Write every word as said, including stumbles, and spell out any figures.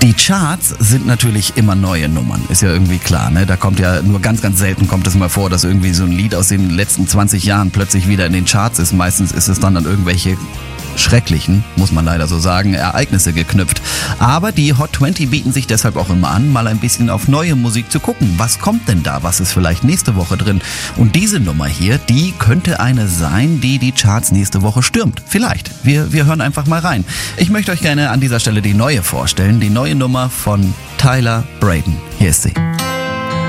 Die Charts sind natürlich immer neue Nummern, ist ja irgendwie klar, ne? Da kommt ja nur ganz, ganz selten kommt es mal vor, dass irgendwie so ein Lied aus den letzten zwanzig Jahren plötzlich wieder in den Charts ist. Meistens ist es dann an irgendwelche schrecklichen, muss man leider so sagen, Ereignisse geknüpft. Aber die Hot zwanzig bieten sich deshalb auch immer an, mal ein bisschen auf neue Musik zu gucken. Was kommt denn da? Was ist vielleicht nächste Woche drin? Und diese Nummer hier, die könnte eine sein, die die Charts nächste Woche stürmt. Vielleicht. Wir, wir hören einfach mal rein. Ich möchte euch gerne an dieser Stelle die neue vorstellen. Die neue Nummer von Tyler Braden. Hier ist sie.